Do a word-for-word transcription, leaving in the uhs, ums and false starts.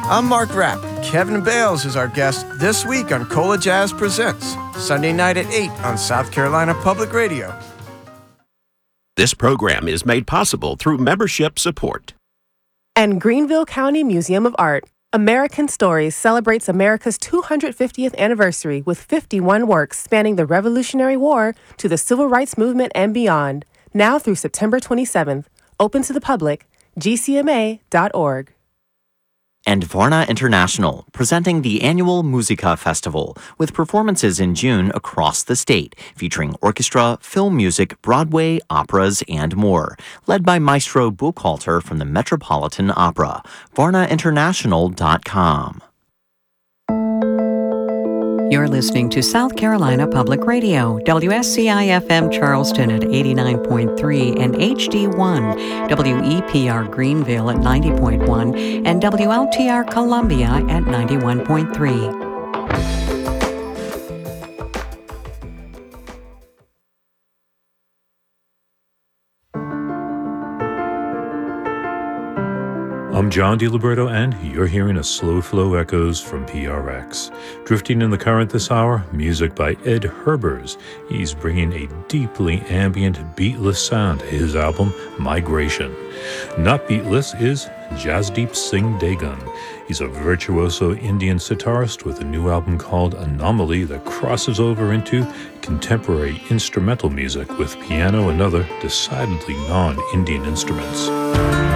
I'm Mark Rapp. Kevin Bales is our guest this week on Cola Jazz Presents, Sunday night at eight on South Carolina Public Radio. This program is made possible through membership support. And Greenville County Museum of Art, American Stories celebrates America's two hundred fiftieth anniversary with fifty-one works spanning the Revolutionary War to the Civil Rights Movement and beyond, now through September twenty-seventh. Open to the public, g c m a dot org. And Varna International, presenting the annual Musica Festival, with performances in June across the state, featuring orchestra, film music, Broadway, operas, and more. Led by Maestro Buchhalter from the Metropolitan Opera. varna international dot com. You're listening to South Carolina Public Radio, W S C I F M Charleston at eighty-nine point three and H D one, W E P R Greenville at ninety point one, and W L T R Columbia at ninety-one point three. I'm John DiLiberto, and you're hearing a slow flow echoes from P R X. Drifting in the current this hour, music by Ed Herbers. He's bringing a deeply ambient, beatless sound to his album, Migration. Not beatless is Jasdeep Singh Degan. He's a virtuoso Indian sitarist with a new album called Anomaly that crosses over into contemporary instrumental music with piano and other decidedly non-Indian instruments.